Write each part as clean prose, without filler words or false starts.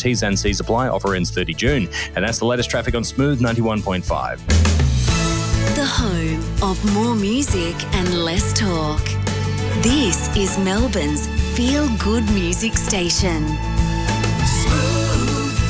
T's and C's apply. Offer ends 30 June. And that's the latest traffic on Smooth 91.5. The home of more music and less talk. This is Melbourne's feel-good music station. Smooth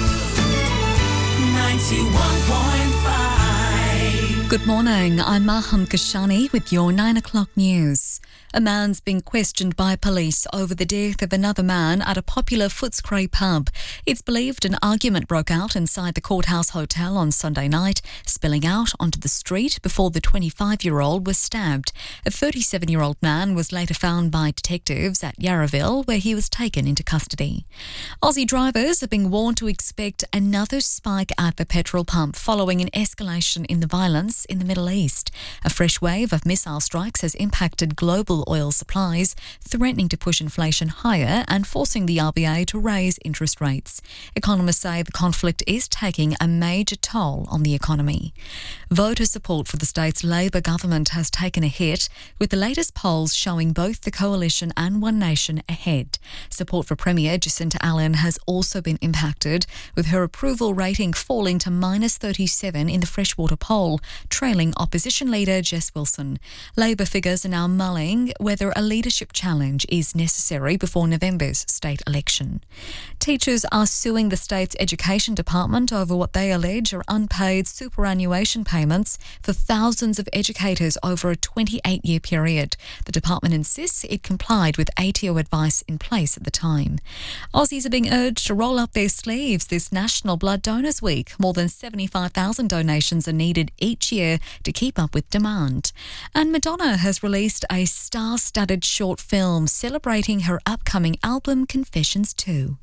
91.5. Good morning, I'm Maham Kashani with your 9 o'clock news. A man's being questioned by police over the death of another man at a popular Footscray pub. It's believed an argument broke out inside the Courthouse Hotel on Sunday night, spilling out onto the street before the 25-year-old was stabbed. A 37-year-old man was later found by detectives at Yarraville, where he was taken into custody. Aussie drivers are being warned to expect another spike at the petrol pump following an escalation in the violence in the Middle East. A fresh wave of missile strikes has impacted global oil supplies, threatening to push inflation higher and forcing the RBA to raise interest rates. Economists say the conflict is taking a major toll on the economy. Voter support for the state's Labor government has taken a hit, with the latest polls showing both the Coalition and One Nation ahead. Support for Premier Jacinta Allen has also been impacted, with her approval rating falling to -37 in the Freshwater poll, trailing opposition leader Jess Wilson. Labor figures are now mulling whether a leadership challenge is necessary before November's state election. Teachers are suing the state's education department over what they allege are unpaid superannuation payments for thousands of educators over a 28-year period. The department insists it complied with ATO advice in place at the time. Aussies are being urged to roll up their sleeves this National Blood Donors Week. More than 75,000 donations are needed each year to keep up with demand. And Madonna has released a star-studded short film celebrating her upcoming album Confessions 2.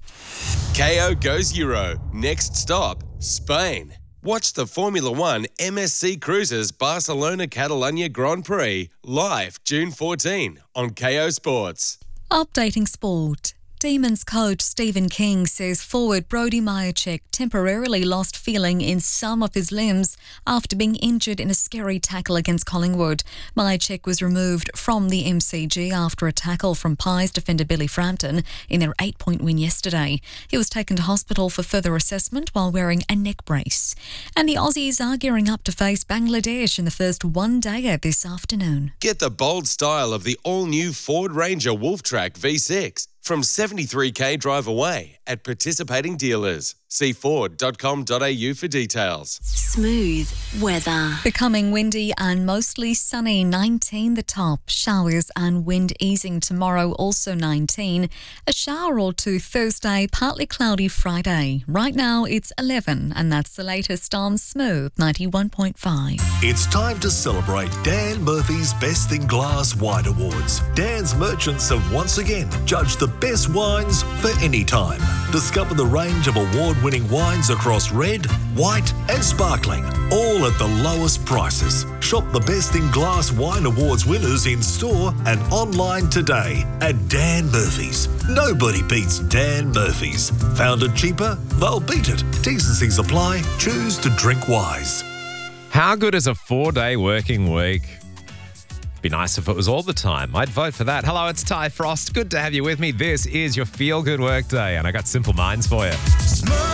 KO goes Euro. Next stop, Spain. Watch the Formula One MSC Cruises Barcelona Catalunya Grand Prix live June 14 on KO Sports. Updating sport. Demons coach Stephen King says forward Brody Mihocek temporarily lost feeling in some of his limbs after being injured in a scary tackle against Collingwood. Mihocek was removed from the MCG after a tackle from Pies defender Billy Frampton in their 8-point win yesterday. He was taken to hospital for further assessment while wearing a neck brace. And the Aussies are gearing up to face Bangladesh in the first one-dayer this afternoon. Get the bold style of the all-new Ford Ranger Wolftrack V6 from 73k drive away at participating dealers. See Ford.com.au for details. Smooth weather. Becoming windy and mostly sunny, 19 the top. Showers and wind easing tomorrow, also 19. A shower or two Thursday, partly cloudy Friday. Right now it's 11 and that's the latest on Smooth 91.5. It's time to celebrate Dan Murphy's Best in Glass Wine Awards. Dan's merchants have once again judged the best wines for any time. Discover the range of award-winning wines across red, white and sparkling, all at the lowest prices. Shop the Best in Glass Wine Awards winners in store and online today at Dan Murphy's. Nobody beats Dan Murphy's. Found it cheaper? They'll beat it. T's and C's apply. Choose to drink wise. How good is a 4-day working week? Be nice if it was all the time. I'd vote for that. Hello, it's Ty Frost. Good to have you with me. This is your Feel Good Work Day, and I got Simple Minds for you.